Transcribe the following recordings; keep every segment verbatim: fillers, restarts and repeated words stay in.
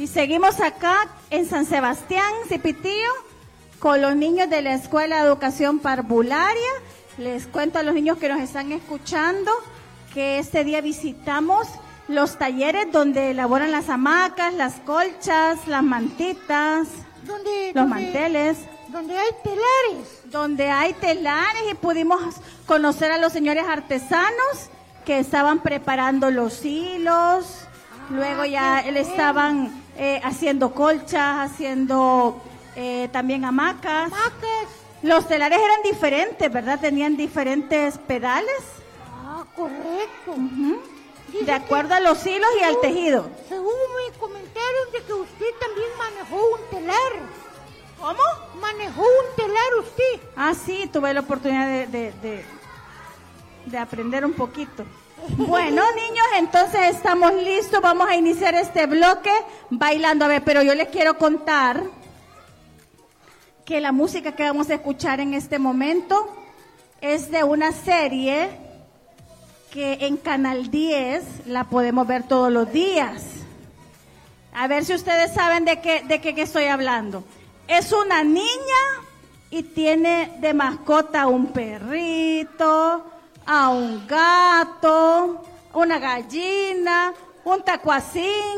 Y seguimos acá en San Sebastián, Cipitío, con los niños de la Escuela de Educación Parvularia. Les cuento a los niños que nos están escuchando que este día visitamos los talleres donde elaboran las hamacas, las colchas, las mantitas, ¿Dónde, los dónde, manteles. Donde hay telares. Donde hay telares y pudimos conocer a los señores artesanos que estaban preparando los hilos. Ah, luego ya le estaban eh, haciendo colchas, haciendo eh, también hamacas. Hamacas. Los telares eran diferentes, ¿verdad? Tenían diferentes pedales. Ah, correcto. Uh-huh. De acuerdo a los hilos y al tejido. Según me comentaron de que usted también manejó un telar. ¿Cómo? Manejó un telar usted. Ah, sí, tuve la oportunidad de, de, de, de aprender un poquito. Bueno, niños, entonces estamos listos. Vamos a iniciar este bloque bailando. A ver, pero yo les quiero contar que la música que vamos a escuchar en este momento es de una serie que en Canal diez la podemos ver todos los días. A ver si ustedes saben de qué, de qué, qué estoy hablando. Es una niña y tiene de mascota a un perrito, a un gato, una gallina, un tacuacín.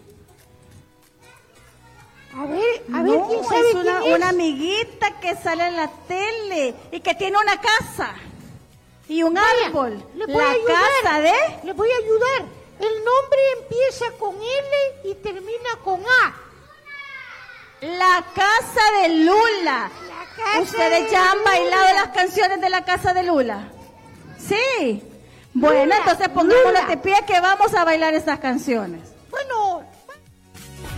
A ver, a ver, no, ¿quién sabe es una, quién es? una amiguita que sale en la tele y que tiene una casa y un Vaya, árbol. le voy La a ayudar, casa de... Le voy a ayudar. El nombre empieza con L y termina con A. La casa de Lula. La casa ¿Ustedes de ya han Lula. bailado las canciones de la casa de Lula? Sí. Bueno, Lula, entonces pongámonos Lula. de pie que vamos a bailar estas canciones.